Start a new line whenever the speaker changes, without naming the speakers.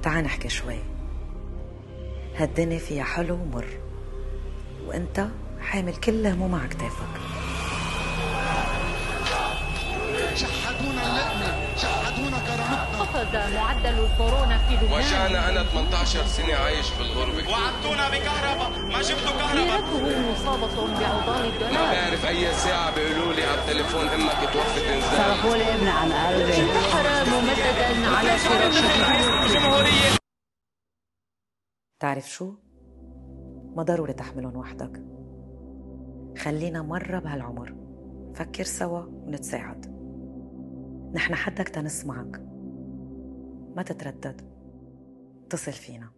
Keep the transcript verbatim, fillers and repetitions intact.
تعال نحكي شوي. هالدنيا فيها حلو ومر، وانت حامل كل هموم على كتافك.
شحدونا اللقمة، شحدونا كرامتنا.
خفض معدل الكورونا في لبنان.
وجعنا أنا ثمانية عشر سنة عايش في الغربة.
وعدتونا بكهرباء، ما جبتوا كهرباء.
ليرته مصابة بعضال الدولار.
ما بعرف أي ساعة بيقولوا لي على التليفون أمك توفت انزل.
صرفوا لي ابن عن قلبي.
البحر ممددا على
الجمهورية.
تعرف شو؟ ما ضروري تحملهم وحدك. خلينا مرة بهالعمر فكر سوا ونتساعد. نحن حدك تنسمعك، ما تتردد، اتصل فينا.